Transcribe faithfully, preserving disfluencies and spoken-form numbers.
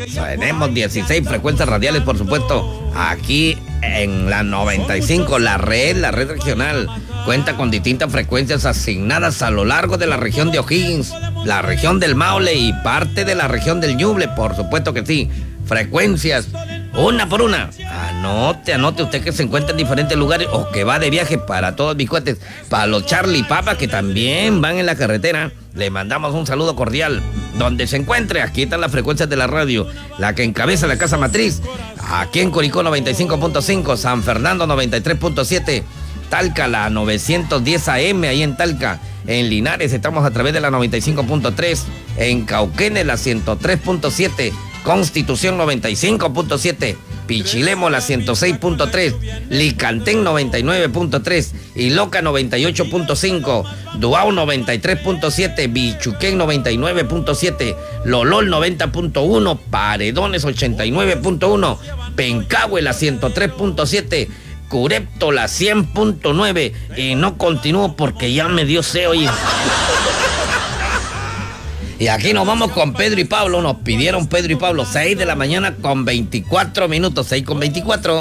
Tenemos dieciséis frecuencias radiales, por supuesto, aquí en la noventa y cinco, la red, la red regional. Cuenta con distintas frecuencias asignadas a lo largo de la región de O'Higgins, la región del Maule y parte de la región del Ñuble, por supuesto que sí. Frecuencias, una por una. Anote, anote usted que se encuentra en diferentes lugares o que va de viaje, para todos mis cuates, para los Charlie Papas que también van en la carretera. Le mandamos un saludo cordial. Donde se encuentre, aquí están las frecuencias de la radio. La que encabeza la casa matriz, aquí en Curicó noventa y cinco punto cinco, San Fernando noventa y tres punto siete, Talca la novecientos diez A M, ahí en Talca. En Linares estamos a través de la noventa y cinco punto tres, en Cauquenes la ciento tres punto siete, Constitución noventa y cinco punto siete, Pichilemo la ciento seis punto tres, Licantén noventa y nueve punto tres, Iloca noventa y ocho punto cinco, Duau noventa y tres punto siete, Bichuquén noventa y nueve punto siete, Lolol noventa punto uno, Paredones ochenta y nueve punto uno, Pencahue la ciento tres punto siete, Curepto la cien punto nueve, y no continúo porque ya me dio sed, oye. Y aquí nos vamos con Pedro y Pablo. Nos pidieron Pedro y Pablo, seis de la mañana con veinticuatro minutos, seis con veinticuatro.